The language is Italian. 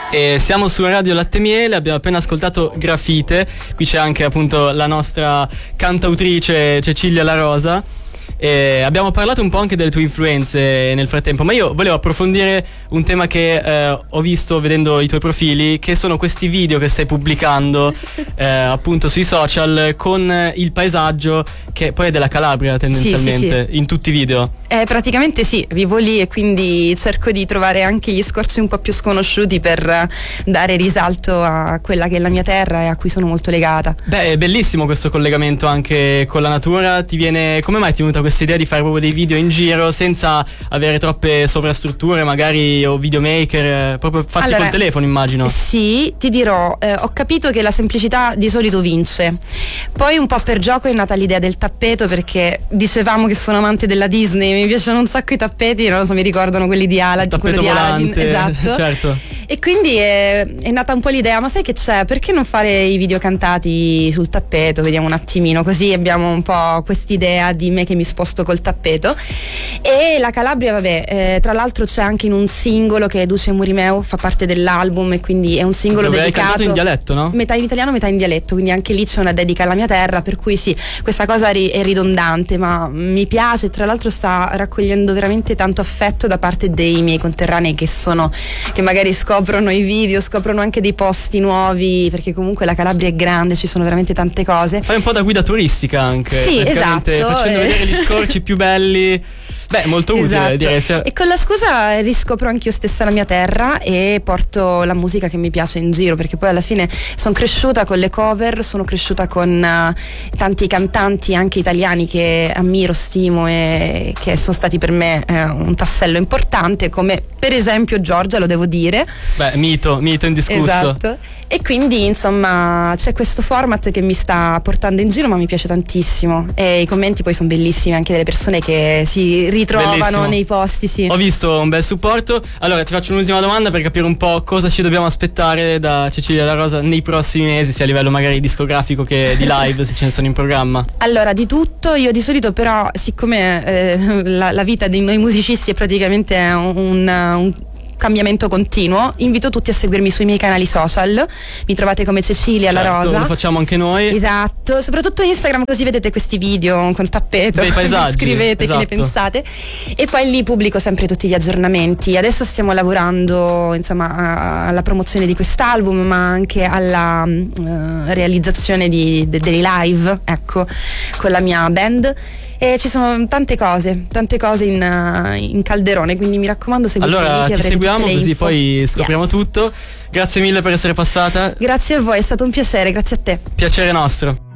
E siamo su Radio Latte Miele, abbiamo appena ascoltato Grafite, qui c'è anche appunto la nostra cantautrice Cecilia La Rosa. E abbiamo parlato un po' anche delle tue influenze nel frattempo, ma io volevo approfondire un tema che ho visto vedendo i tuoi profili, che sono questi video che stai pubblicando appunto sui social con il paesaggio che poi è della Calabria tendenzialmente, sì. In tutti i video. Praticamente sì, vivo lì e quindi cerco di trovare anche gli scorci un po' più sconosciuti per dare risalto a quella che è la mia terra e a cui sono molto legata. Beh, è bellissimo questo collegamento anche con la natura. Come mai ti è venuta questa idea di fare proprio dei video in giro senza avere troppe sovrastrutture magari o videomaker, proprio fatti col telefono, immagino? Sì, ti dirò, ho capito che la semplicità di solito vince. Poi un po' per gioco è nata l'idea del tappeto, perché dicevamo che sono amante della Disney, mi piacciono un sacco i tappeti, non lo so, mi ricordano quelli di Aladdin, quello di Aladdin, esatto. Certo. E quindi è nata un po' l'idea, ma sai che c'è? Perché non fare i video cantati sul tappeto? Vediamo un attimino, così abbiamo un po' quest'idea di me che mi sposto col tappeto. E la Calabria, vabbè, tra l'altro c'è anche in un singolo che Duce Murimeu, fa parte dell'album, e quindi è un singolo dove dedicato. Hai cantato in dialetto, no? Metà in italiano, metà in dialetto, quindi anche lì c'è una dedica alla mia terra, per cui sì, questa cosa è ridondante, ma mi piace. Tra l'altro sta raccogliendo veramente tanto affetto da parte dei miei conterranei che magari scoprono i video, scoprono anche dei posti nuovi, perché comunque la Calabria è grande, ci sono veramente tante cose. Fai un po' da guida turistica anche. Sì, esatto. Facendo vedere gli scorci più belli. Beh, molto utile, direi. E con la scusa riscopro anch'io stessa la mia terra e porto la musica che mi piace in giro, perché poi alla fine sono cresciuta con le cover, sono cresciuta con tanti cantanti anche italiani che ammiro, stimo e che sono stati per me un tassello importante, come per esempio Giorgia, lo devo dire. Beh, mito indiscusso. Esatto. E quindi insomma c'è questo format che mi sta portando in giro, ma mi piace tantissimo, e i commenti poi sono bellissimi anche delle persone che si ritrovano bellissimo. Nei posti, sì. Ho visto un bel supporto. Allora ti faccio un'ultima domanda per capire un po' cosa ci dobbiamo aspettare da Cecilia La Rosa nei prossimi mesi, sia a livello magari discografico che di live, se ce ne sono in programma. Allora, di tutto. Io di solito però, siccome la vita di noi musicisti è praticamente un cambiamento continuo, invito tutti a seguirmi sui miei canali social, mi trovate come Cecilia La Rosa. Lo facciamo anche noi. Esatto, soprattutto Instagram, così vedete questi video con il tappeto, dei paesaggi. Scrivete esatto. Che ne pensate, e poi lì pubblico sempre tutti gli aggiornamenti. Adesso stiamo lavorando insomma alla promozione di quest'album, ma anche alla realizzazione dei live, ecco, con la mia band. E ci sono tante cose in calderone, quindi mi raccomando, seguitemi. Allora che ti seguiamo così info. Poi scopriamo tutto. Grazie mille per essere passata. Grazie a voi, è stato un piacere, grazie a te. Piacere nostro.